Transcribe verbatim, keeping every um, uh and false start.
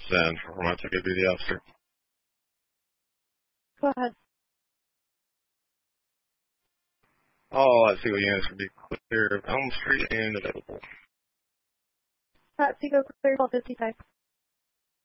Zen for my ticket duty officer. Go ahead. All at Seagull units will be clear of Elm Street and available. At Seagull clear, call fifty type.